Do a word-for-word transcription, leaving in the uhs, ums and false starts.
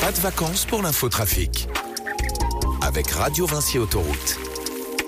Pas de vacances pour l'infotrafic. Avec Radio Vinci Autoroute.